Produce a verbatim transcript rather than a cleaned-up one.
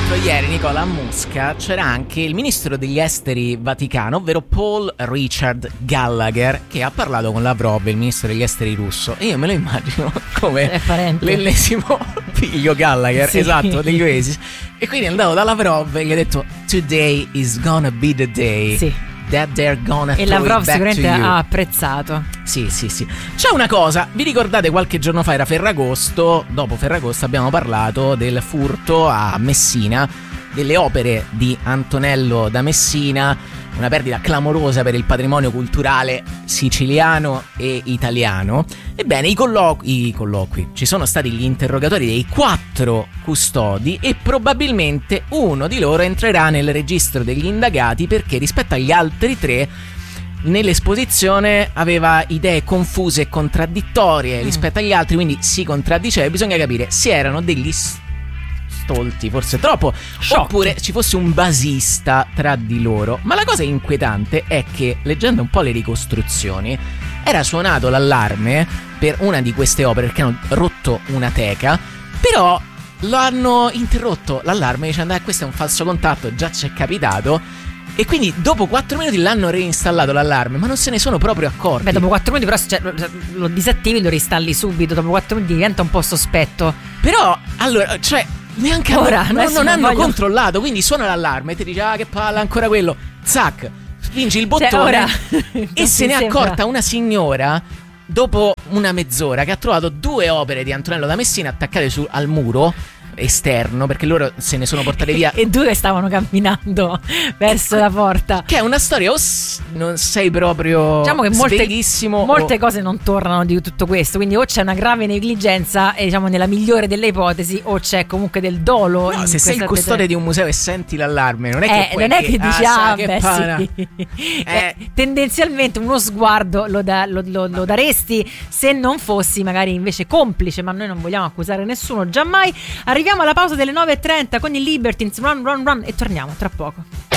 l'altro ieri, Nicola, a Mosca c'era anche il ministro degli esteri vaticano, ovvero Paul Richard Gallagher, che ha parlato con Lavrov, il ministro degli esteri russo, e io me lo immagino come l'ennesimo figlio Gallagher, sì. Esatto, degli Oasis. E quindi è andato da Lavrov e gli ha detto "Today is gonna be the day". Sì. That they're gonna e Lavrov sicuramente ha apprezzato. Sì, sì, sì. C'è una cosa, vi ricordate qualche giorno fa era Ferragosto, dopo Ferragosto abbiamo parlato del furto a Messina delle opere di Antonello da Messina, una perdita clamorosa per il patrimonio culturale siciliano e italiano. Ebbene, i colloqui, i colloqui, ci sono stati gli interrogatori dei quattro custodi e probabilmente uno di loro entrerà nel registro degli indagati perché rispetto agli altri tre nell'esposizione aveva idee confuse e contraddittorie mm. rispetto agli altri, quindi si contraddiceva. Bisogna capire se erano degli stolti, forse troppo, Sciocchi. Oppure ci fosse un basista tra di loro. Ma la cosa inquietante è che, leggendo un po' le ricostruzioni, era suonato l'allarme per una di queste opere perché hanno rotto una teca, però lo hanno interrotto l'allarme dicendo eh, questo è un falso contatto, già ci è capitato. E quindi dopo quattro minuti l'hanno reinstallato l'allarme, ma non se ne sono proprio accorti. Beh, dopo quattro minuti però cioè, lo, lo disattivi, lo reinstalli subito. Dopo quattro minuti diventa un po' sospetto. Però, allora, cioè neanche ora hanno, non, non hanno voglio... controllato. Quindi suona l'allarme e ti dice ah che palla, ancora quello. Zac, spingi il bottone, cioè, ora... e se ne è accorta una signora dopo una mezz'ora che ha trovato due opere di Antonello da Messina attaccate su, al muro esterno, perché loro se ne sono portate via e due stavano camminando verso la porta, che è una storia o s- non sei proprio, diciamo che molte, molte o... cose non tornano di tutto questo, quindi o c'è una grave negligenza e diciamo nella migliore delle ipotesi o c'è comunque del dolo. No, se sei il custode te... di un museo e senti l'allarme non è che eh, puoi non è che, che dici ah, ah beh sì eh. eh, tendenzialmente uno sguardo lo, da, lo, lo, lo daresti se non fossi magari invece complice, ma noi non vogliamo accusare nessuno, giammai. Arriviamo alla pausa delle nove e trenta con i Libertines, Run Run Run, e torniamo tra poco.